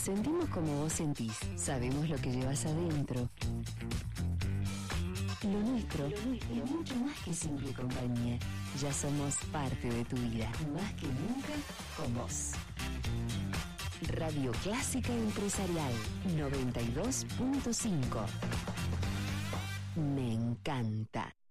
Sentimos como vos sentís, sabemos lo que llevas adentro. Lo nuestro es mucho más que simple compañía. Ya somos parte de tu vida, más que nunca con vos. Radio Clásica Empresarial 92.5. Me encanta.